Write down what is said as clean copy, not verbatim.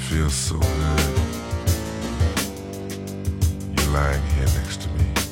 feels so good. You're lying here next to me.